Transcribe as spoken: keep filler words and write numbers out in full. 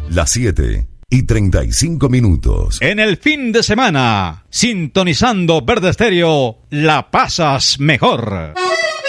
Las siete y treinta y cinco minutos. En el fin de semana, sintonizando Verde Estéreo, la pasas mejor.